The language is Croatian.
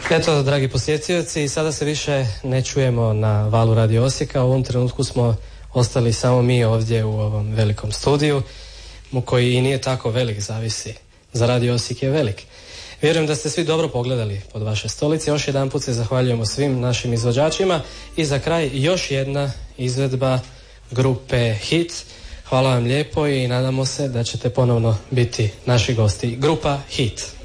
Eto, dragi posjetioci, sada se više ne čujemo na valu Radio Osijeka. U ovom trenutku smo ostali samo mi ovdje u ovom velikom studiju, koji i nije tako velik, zavisi. Za Radio Osijek je velik. Vjerujem da ste svi dobro pogledali pod vaše stolice. Još jedan put se zahvaljujemo svim našim izvođačima. I za kraj još jedna izvedba grupe Hit. Hvala vam lijepo i nadamo se da ćete ponovno biti naši gosti. Grupa Hit.